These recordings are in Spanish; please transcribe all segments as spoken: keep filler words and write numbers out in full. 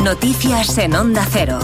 Noticias en Onda Cero.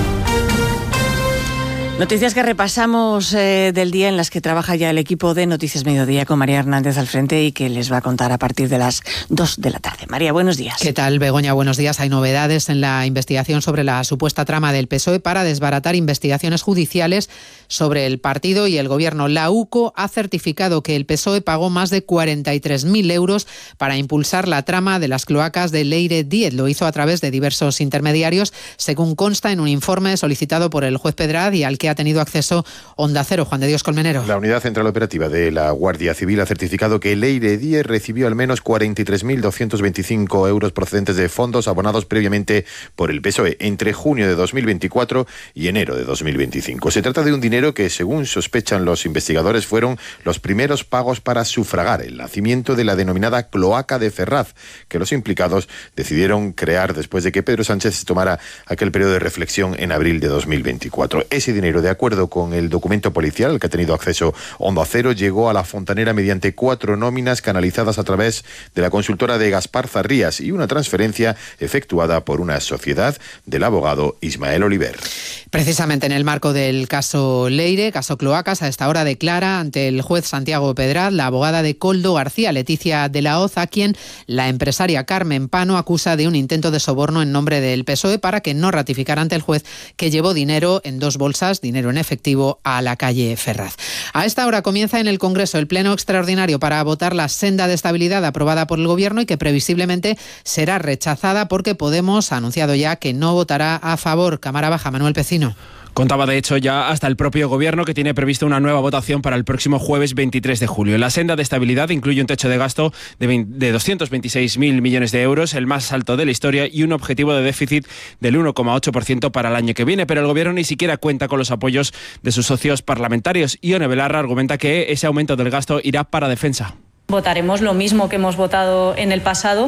Noticias que repasamos eh, del día en las que trabaja ya el equipo de Noticias Mediodía con María Hernández al frente y que les va a contar a partir de las dos de la tarde. María, buenos días. ¿Qué tal, Begoña? Buenos días. Hay novedades en la investigación sobre la supuesta trama del P S O E para desbaratar investigaciones judiciales sobre el partido y el gobierno. La UCO ha certificado que el P S O E pagó más de cuarenta y tres mil euros para impulsar la trama de las cloacas de Leire Díez. Lo hizo a través de diversos intermediarios, según consta en un informe solicitado por el juez Pedrad y al que ha tenido acceso Onda Cero. Juan de Dios Colmenero. La Unidad Central Operativa de la Guardia Civil ha certificado que Leire Díez recibió al menos cuarenta y tres mil doscientos veinticinco euros procedentes de fondos abonados previamente por el P S O E entre junio de dos mil veinticuatro y enero de dos mil veinticinco. Se trata de un dinero que, según sospechan los investigadores, fueron los primeros pagos para sufragar el nacimiento de la denominada cloaca de Ferraz, que los implicados decidieron crear después de que Pedro Sánchez tomara aquel periodo de reflexión en abril de dos mil veinticuatro. Ese dinero, de acuerdo con el documento policial al que ha tenido acceso Onda Cero, llegó a la Fontanera mediante cuatro nóminas canalizadas a través de la consultora de Gaspar Zarrías y una transferencia efectuada por una sociedad del abogado Ismael Oliver. Precisamente en el marco del caso Leire, caso Cloacas, a esta hora declara ante el juez Santiago Pedrad la abogada de Koldo García, Leticia de la Hoz, a quien la empresaria Carmen Pano acusa de un intento de soborno en nombre del P S O E para que no ratificara ante el juez que llevó dinero en dos bolsas, dinero en efectivo, a la calle Ferraz. A esta hora comienza en el Congreso el pleno extraordinario para votar la senda de estabilidad aprobada por el Gobierno y que previsiblemente será rechazada porque Podemos ha anunciado ya que no votará a favor. Cámara Baja, Manuel Pecino. Contaba de hecho ya hasta el propio Gobierno que tiene previsto una nueva votación para el próximo jueves veintitrés de julio. La senda de estabilidad incluye un techo de gasto de doscientos veintiséis mil millones de euros, el más alto de la historia, y un objetivo de déficit del uno coma ocho por ciento para el año que viene. Pero el Gobierno ni siquiera cuenta con los apoyos de sus socios parlamentarios. Ione Belarra argumenta que ese aumento del gasto irá para defensa. Votaremos lo mismo que hemos votado en el pasado,